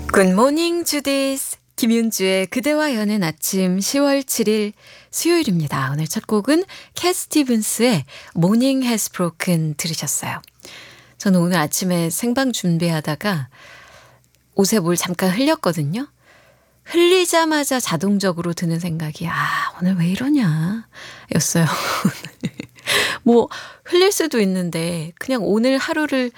굿모닝 주디스 김윤주의 그대와 여는 아침 10월 7일 수요일입니다. 오늘 첫 곡은 캣 스티븐스의 Morning Has Broken 들으셨어요. 저는 오늘 아침에 생방 준비하다가 옷에 뭘 잠깐 흘렸거든요. 흘리자마자 자동적으로 드는 생각이 오늘 왜 이러냐 였어요. 뭐 흘릴 수도 있는데 그냥 오늘 하루를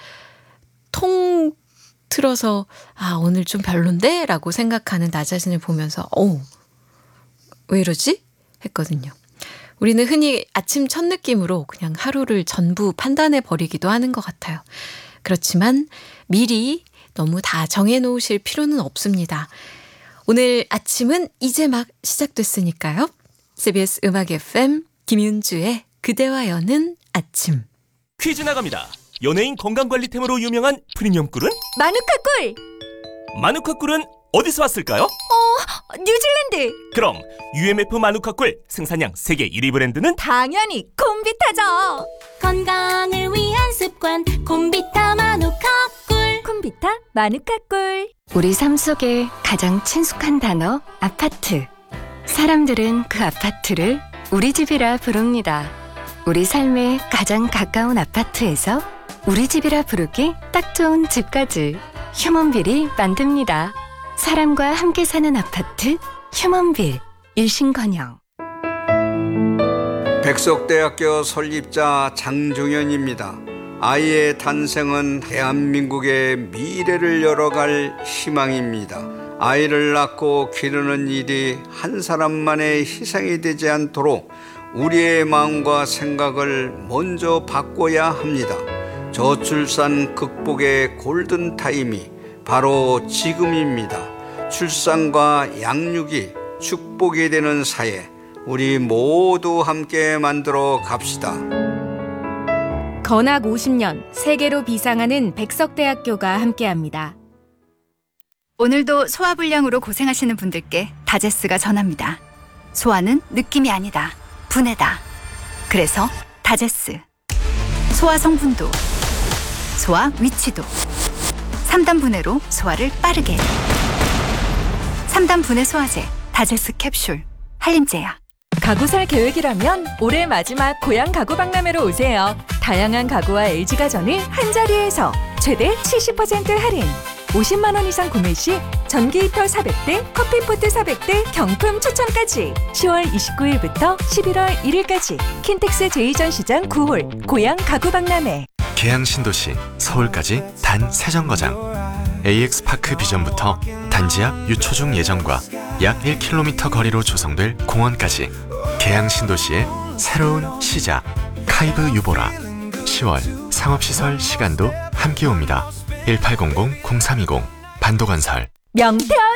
틀어서 오늘 좀 별론데? 라고 생각하는 나 자신을 보면서 왜 이러지? 했거든요. 우리는 흔히 아침 첫 느낌으로 그냥 하루를 전부 판단해 버리기도 하는 것 같아요. 그렇지만 미리 너무 다 정해놓으실 필요는 없습니다. 오늘 아침은 이제 막 시작됐으니까요. CBS 음악 FM 김윤주의 그대와 여는 아침. 퀴즈 나갑니다. 연예인 건강관리템으로 유명한 프리미엄 꿀은? 마누카 꿀! 마누카 꿀은 어디서 왔을까요? 뉴질랜드! 그럼 UMF 마누카 꿀 생산량 세계 1위 브랜드는? 당연히 콤비타죠! 건강을 위한 습관 콤비타 마누카 꿀. 콤비타 마누카 꿀. 우리 삶 속에 가장 친숙한 단어 아파트. 사람들은 그 아파트를 우리 집이라 부릅니다. 우리 삶에 가장 가까운 아파트에서 우리 집이라 부르기 딱 좋은 집까지 휴먼빌이 만듭니다. 사람과 함께 사는 아파트 휴먼빌. 일신건영. 백석대학교 설립자 장종현입니다. 아이의 탄생은 대한민국의 미래를 열어갈 희망입니다. 아이를 낳고 기르는 일이 한 사람만의 희생이 되지 않도록 우리의 마음과 생각을 먼저 바꿔야 합니다. 저출산 극복의 골든타임이 바로 지금입니다. 출산과 양육이 축복이 되는 사회, 우리 모두 함께 만들어 갑시다. 건학 50년 세계로 비상하는 백석대학교가 함께합니다. 오늘도 소화불량으로 고생하시는 분들께 다제스가 전합니다. 소화는 느낌이 아니다. 분해다. 그래서 다제스. 소화 성분도, 소화 위치도 3단 분해로 소화를 빠르게. 3단 분해 소화제 다제스 캡슐. 한림제약. 가구 살 계획이라면 올해 마지막 고향 가구 박람회로 오세요. 다양한 가구와 LG가전을 한자리에서 최대 70% 할인. 50만 원 이상 구매 시 전기 히터 400대, 커피포트 400대 경품 추첨까지. 10월 29일부터 11월 1일까지 킨텍스 제2전시장 9홀 고향 가구 박람회. 계양 신도시 서울까지 단 3정거장. AX파크 비전부터 단지 앞 유초중 예정과 약 1km 거리로 조성될 공원까지 계양 신도시의 새로운 시작. 카이브 유보라. 10월 상업시설 시간도 함께 옵니다. 1800-0320 반도건설. 명태현